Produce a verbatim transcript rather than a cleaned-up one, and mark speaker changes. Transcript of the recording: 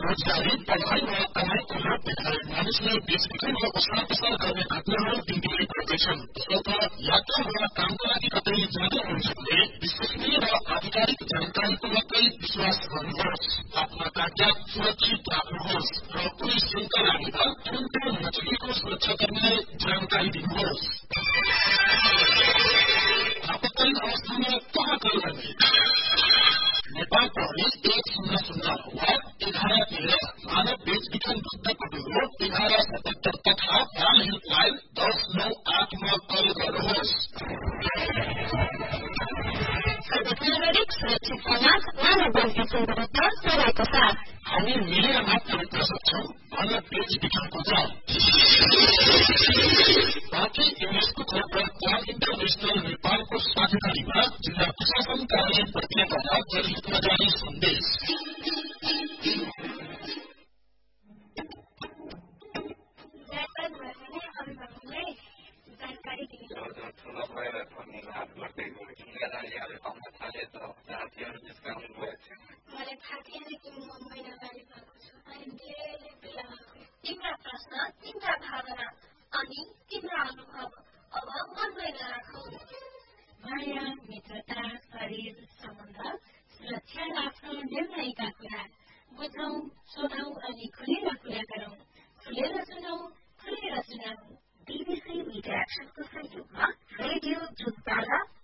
Speaker 1: रोजगारी, पढाइ वा कमाइको लोभ देखाए मानिसले बेचबिखन वा ओसार पसार गर्ने घटनाहरू दिनदिनै बढ्दैछन्। तसर्थ यात्रा वा कामको लागि कतै जाँदै हुनुहुन्छ भने विश्वसनीय र आधिकारिक जानकारीको मात्रै विश्वास गर्नुहोस्। आफ्ना कागजात सुरक्षित राख्नुहोस् र कुनै शंका लागेमा तुरुन्तै नजिकैको सुरक्षाकर्मीलाई जानकारी दिनुहोस्। आपतकालीन अवस्थामा कहाँ कल गर्ने? नेपाल प्रहरी एक शून्य शून्य वा एघार तेह्र, मानव बेचबिखन विरुद्धको ब्युरो एघार सतहत्तर तथा वान हेल्पलाइन दस नौ आठमा कल गर्नुहोस्।
Speaker 2: सार्वजनिक सुरक्षित समाज मानव बेचबिखन विरुद्ध सधैँको साथ।
Speaker 1: हामी मिलेर मात्र रोक्न सक्छौं मानव बेचबिखनको जाल। पार्टी युनेस्को खबर प्लान इन्टरनेशनल नेपालको साझेदारीमा जिल्ला प्रशासन कार्यालय प्रक्रियाद्वारा जनहितमा जारी सन्देश।
Speaker 3: जानकारी दिनु ठुलो भएर भन्ने लाभ गर्दै गयो। जिम्मेदारीहरू पाउन थाले त जातिहरू जिस्काउनु भएको थियो।
Speaker 2: मलाई थाहा थिएन कि म महिना बारी भएको छु अनि धेरै पीडा भएको। तिम्रा प्रश्न, तिम्रा भावना अनि तिम्रा अनुभव अब मनमै नराखौ। माया, मित्रता, शरीर, सम्बन्ध, सुरक्षा र आफ्नो निर्णयका कुरा बुझौं, सोधौं अनि खुलेर कुरा गरौं। खुलेर सुनौं, खुलेर सुनाऊ। बीबीसी मिडिया एक्सनको सहयोगमा रेडियो जुगपाला